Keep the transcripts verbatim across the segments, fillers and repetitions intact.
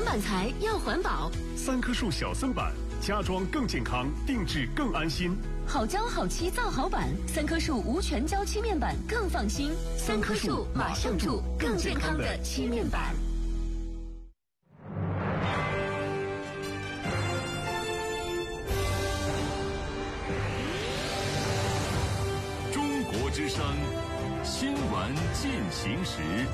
选板材要环保， 三棵树小森板，家装更健康，定制更安心。 好胶好漆造好板，三棵树无全胶漆面板更放心。三棵树马上住更健康的漆面板。 中国之声新闻进行时。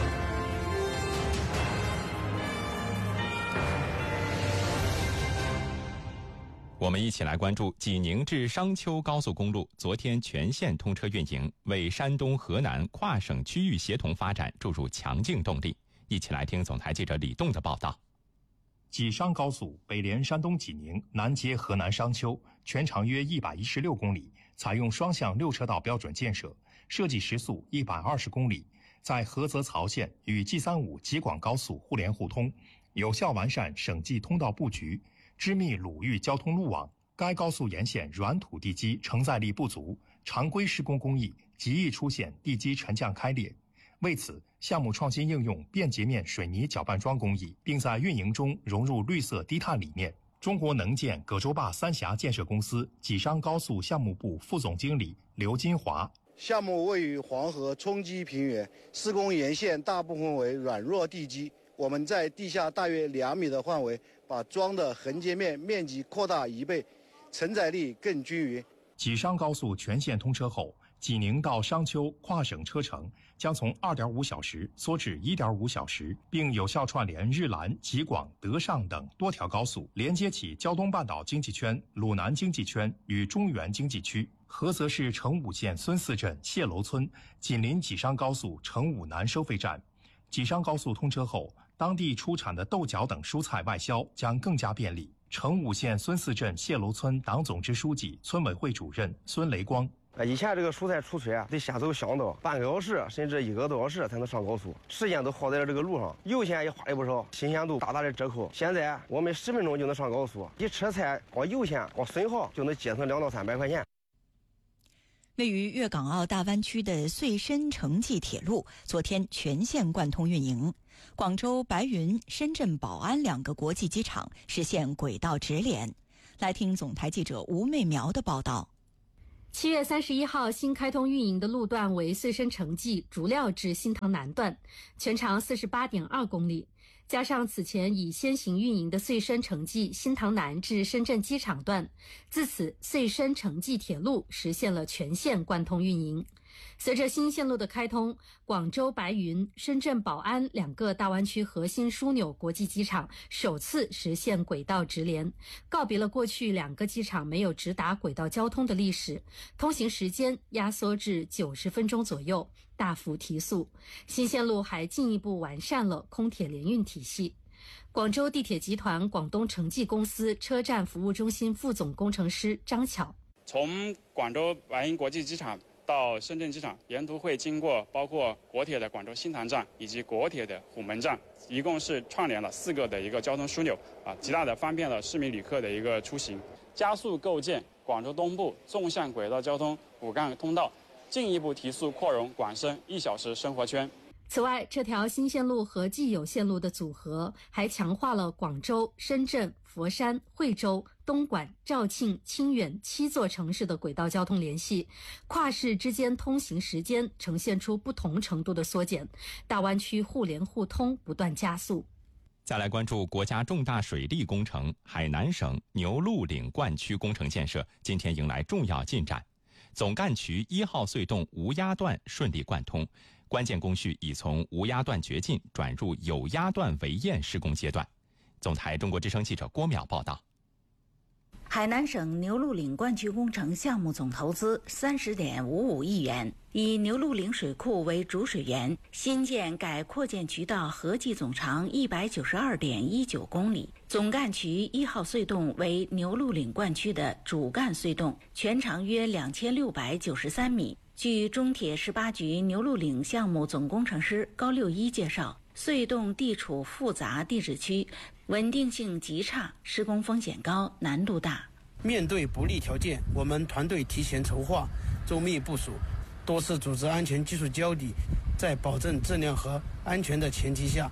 我们一起来关注济宁至商丘高速公路昨天全线通车运营，为山东、河南跨省区域协同发展注入强劲动力。一起来听总台记者李栋的报道。 济商高速北连山东济宁，南接河南商丘，全长约一百一十六公里，采用双向六车道标准建设，设计时速一百二十公里，在菏泽曹县与 G 三五 济广高速互联互通，有效完善省际通道布局，织密鲁豫交通路网。该高速沿线软土地基承载力不足，常规施工工艺极易出现地基沉降开裂。为此，项目创新应用便捷面水泥搅拌桩工艺，并在运营中融入绿色低碳理念。中国能建葛洲坝三峡建设公司济商高速项目部副总经理刘金华： 项目位于黄河冲积平原，施工沿线大部分为软弱地基。我们在地下大约两米的范围，把桩的横截面面积扩大一倍，承载力更均匀。 济商高速全线通车后，济宁到商丘跨省车程将从 二点五小时缩至 一点五小时，并有效串联日兰、济广、德尚等多条高速，连接起胶东半岛经济圈、鲁南经济圈与中原经济区。菏泽市成武县孙寺镇谢楼村紧邻济商高速成武南收费站。济商高速通车后，当地出产的豆角等蔬菜外销将更加便利。成武县孙寺镇谢楼村党总支书记、村委会主任孙雷光： 以前这个蔬菜出村啊，得先走乡道，半个小时甚至一个多小时才能上高速，时间都耗在了这个路上，油钱也花了不少，新鲜度大大的折扣。现在我们十分钟就能上高速，一车菜光油钱光损耗就能节省两到三百块钱。 位于粤港澳大湾区的穗深城际铁路昨天全线贯通运营，广州白云、深圳宝安两个国际机场实现轨道直联。来听总台记者吴媚苗的报道。 七月三十一号新开通运营的路段为穗深城际竹料至新塘南段，全长 四十八点二公里，加上此前已先行运营的穗深城际新塘南至深圳机场段，自此穗深城际铁路实现了全线贯通运营。随着新线路的开通，广州白云、深圳宝安两个大湾区核心枢纽国际机场首次实现轨道直联，告别了过去两个机场没有直达轨道交通的历史，通行时间压缩至九十分钟左右，大幅提速。新线路还进一步完善了空铁联运体系。广州地铁集团广东城际公司车站服务中心副总工程师张巧： 从广州白云国际机场到深圳机场，沿途会经过包括国铁的广州新塘站以及国铁的虎门站，一共是串联了四个的一个交通枢纽啊，极大的方便了市民旅客的一个出行，加速构建广州东部纵向轨道交通骨干通道，进一步提速扩容广深一小时生活圈。 此外，这条新线路和既有线路的组合还强化了广州、深圳、佛山、惠州、东莞、肇庆、清远七座城市的轨道交通联系，跨市之间通行时间呈现出不同程度的缩减，大湾区互联互通不断加速。 再来关注国家重大水利工程海南省牛鹿岭灌区工程建设今天迎来重要进展，总干渠一号隧洞无压段顺利贯通，关键工序已从无压段掘进转入有压段围堰施工阶段。总台中国之声记者郭淼报道。 海南省牛鹿岭灌区工程项目总投资三十点五五亿元，以牛鹿岭水库为主水源，新建改扩建渠道合计总长一百九十二点一九公里。总干渠一号隧洞为牛鹿岭灌区的主干隧洞，全长约两千六百九十三米。据中铁十八局牛鹿岭项目总工程师高六一介绍，隧洞地处复杂地质区，稳定性极差，施工风险高，难度大。 面对不利条件，我们团队提前筹划，周密部署，多次组织安全技术交底，在保证质量和安全的前提下，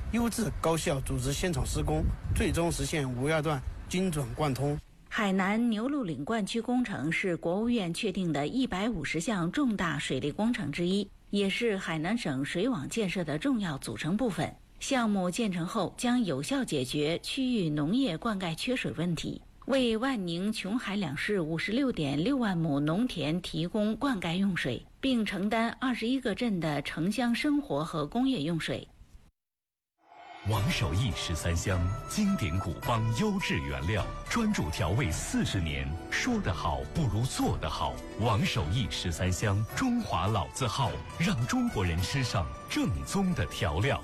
优质高效组织现场施工，最终实现无压断、精准贯通。 海南牛鹿岭灌区工程是国务院确定的一百五十项重大水利工程之一，也是海南省水网建设的重要组成部分。项目建成后，将有效解决区域农业灌溉缺水问题，为万宁琼海两市五十六点六万亩农田提供灌溉用水，并承担二十一个镇的城乡生活和工业用水。 王守义十三香，经典古方，优质原料，专注调味四十年。说得好不如做得好。王守义十三香，中华老字号，让中国人吃上正宗的调料。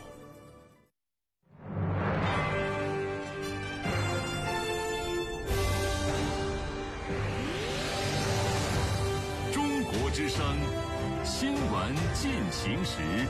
中国之声，新闻进行时。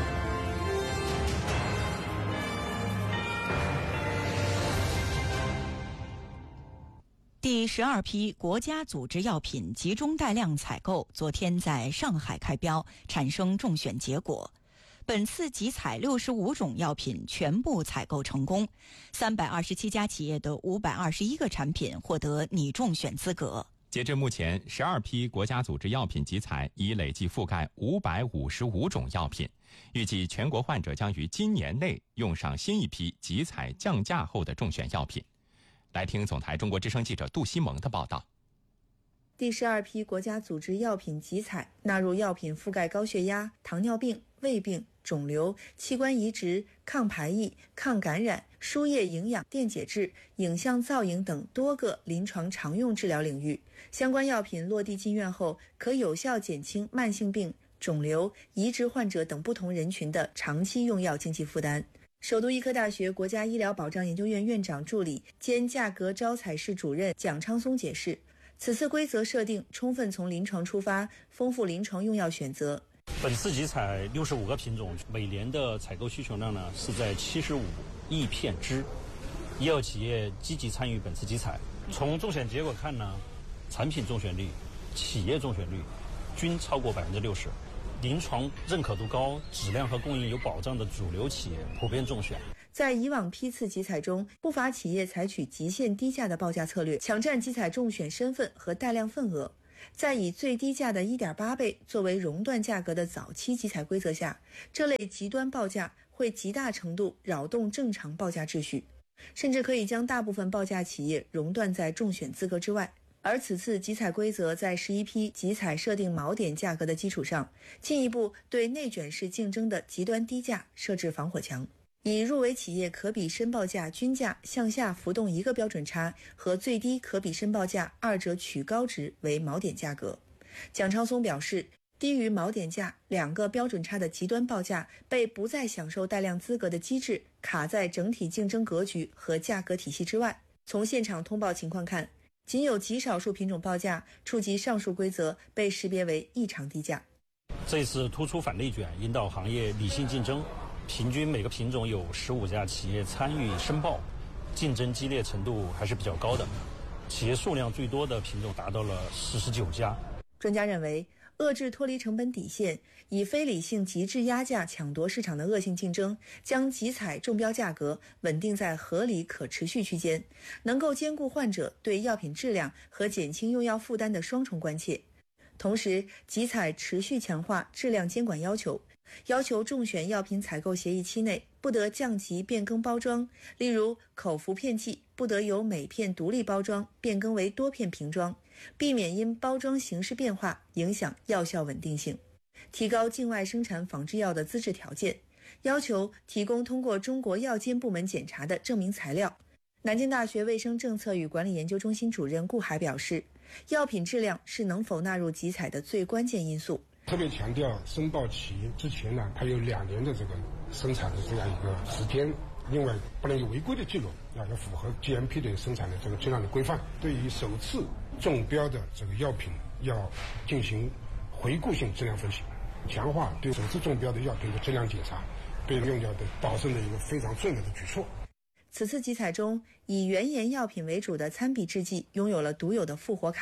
第十二批国家组织药品集中带量采购昨天在上海开标，产生中选结果。本次集采六十五种药品全部采购成功，三百二十七家企业的五百二十一个产品获得拟中选资格。 截至目前，十二批国家组织药品集采已累计覆盖五百五十五种药品，预计全国患者将于今年内用上新一批集采降价后的中选药品。来听总台中国之声记者杜西蒙的报道。 第十二批国家组织药品集采纳入药品覆盖高血压、糖尿病、胃病、肿瘤、器官移植、抗排异、抗感染、输液营养、电解质、影像造影等多个临床常用治疗领域。相关药品落地进院后，可有效减轻慢性病、肿瘤、移植患者等不同人群的长期用药经济负担。首都医科大学国家医疗保障研究院院长助理兼价格招采室主任蒋昌松解释，此次规则设定充分从临床出发，丰富临床用药选择。 本次集采六十五个品种，每年的采购需求量呢是在七十五亿片支。医药企业积极参与本次集采，从中选结果看呢，产品中选率、企业中选率均超过百分之六十。临床认可度高、质量和供应有保障的主流企业普遍中选。 在以往批次集采中，不乏企业采取极限低价的报价策略，抢占集采中选身份和带量份额。在以最低价的 一点八倍作为熔断价格的早期集采规则下，这类极端报价会极大程度扰动正常报价秩序，甚至可以将大部分报价企业熔断在中选资格之外。而此次集采规则在十一批集采设定锚点价格的基础上，进一步对内卷式竞争的极端低价设置防火墙，以入围企业可比申报价均价向下浮动一个标准差和最低可比申报价二者取高值为锚点价格。蒋昌松表示，低于锚点价两个标准差的极端报价被不再享受带量资格的机制卡在整体竞争格局和价格体系之外。从现场通报情况看，仅有极少数品种报价触及上述规则被识别为异常低价。 这次突出反内卷，引导行业理性竞争，平均每个品种有十五家企业参与申报，竞争激烈程度还是比较高的。企业数量最多的品种达到了四十九家。 专家认为，遏制脱离成本底线，以非理性极致压价抢夺市场的恶性竞争，将集采中标价格稳定在合理可持续区间，能够兼顾患者对药品质量和减轻用药负担的双重关切。同时，集采持续强化质量监管要求，要求中选药品采购协议期内不得降级变更包装，例如口服片剂不得由每片独立包装变更为多片瓶装，避免因包装形式变化影响药效稳定性。提高境外生产仿制药的资质条件，要求提供通过中国药监部门检查的证明材料。南京大学卫生政策与管理研究中心主任顾海表示，药品质量是能否纳入集采的最关键因素。 特别强调申报期之前呢，它有两年的这个生产的这样一个时间，另外不能有违规的记录，要要符合 G M P 的生产的这个质量的规范。对于首次中标的这个药品，要进行回顾性质量分析，强化对首次中标的药品的质量检查，对用药的保证的一个非常重要的举措。此次集采中，以原研药品为主的参比制剂拥有了独有的复活卡。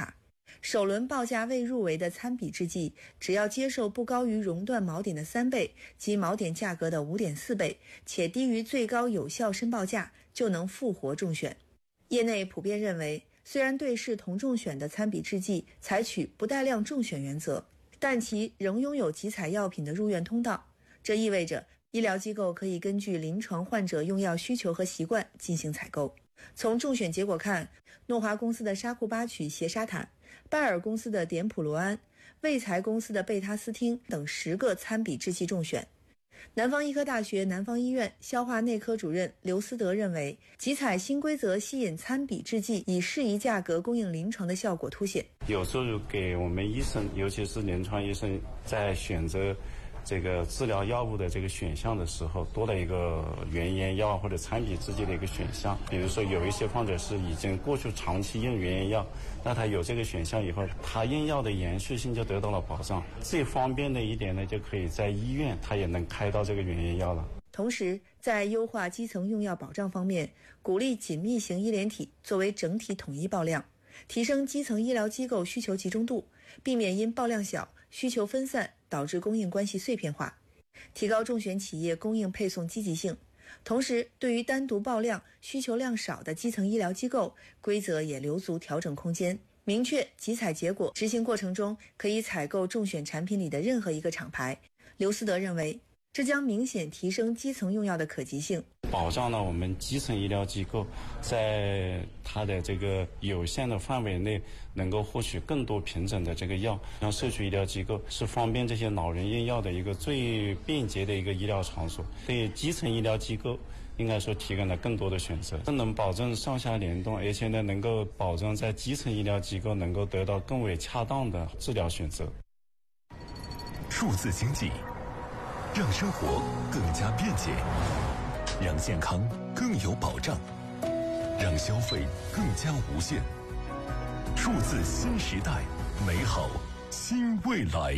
首轮报价未入围的参比制剂，只要接受不高于熔断锚点的三倍及锚点价格的 五点四倍，且低于最高有效申报价，就能复活中选。业内普遍认为，虽然对视同中选的参比制剂采取不带量中选原则，但其仍拥有集采药品的入院通道，这意味着医疗机构可以根据临床患者用药需求和习惯进行采购。从中选结果看，诺华公司的沙库巴曲斜沙坦、拜耳公司的碘普罗安、卫财公司的贝他斯汀等十个参比制剂中选。南方医科大学南方医院消化内科主任刘思德认为，集采新规则吸引参比制剂以适宜价格供应临床的效果凸显。 有时候给我们医生，尤其是临床医生，在选择这个治疗药物的这个选项的时候，多了一个原研药或者参比制剂的一个选项。比如说有一些患者是已经过去长期用原研药，那他有这个选项以后，他用药的延续性就得到了保障。最方便的一点呢，就可以在医院他也能开到这个原研药了。 同时，在优化基层用药保障方面，鼓励紧密型医联体作为整体统一报量，提升基层医疗机构需求集中度，避免因报量小、需求分散导致供应关系碎片化，提高中选企业供应配送积极性。同时，对于单独报量、需求量少的基层医疗机构，规则也留足调整空间，明确集采结果，执行过程中可以采购中选产品里的任何一个厂牌。刘思德认为，这将明显提升基层用药的可及性， 保障了我们基层医疗机构在它的这个有限的范围内能够获取更多品种的这个药。像社区医疗机构是方便这些老人用药的一个最便捷的一个医疗场所，对基层医疗机构应该说提供了更多的选择，这能保证上下联动，而且呢能够保证在基层医疗机构能够得到更为恰当的治疗选择。 数字经济让生活更加便捷，让健康更有保障，让消费更加无限。数字新时代，美好新未来。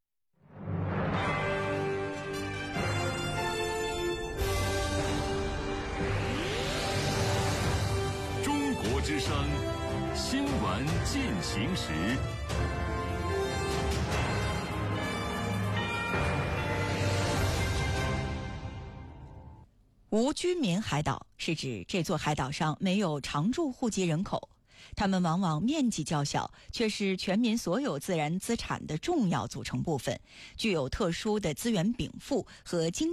中国之声新闻进行时。 无居民海岛是指这座海岛上没有常住户籍人口，它们往往面积较小，却是全民所有自然资产的重要组成部分，具有特殊的资源禀赋和经